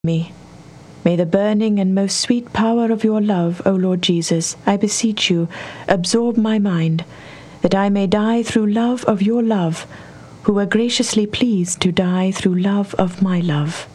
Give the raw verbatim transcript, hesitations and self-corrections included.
me. May the burning and most sweet power of your love, O Lord Jesus, I beseech you, absorb my mind, that I may die through love of your love, who were graciously pleased to die through love of my love.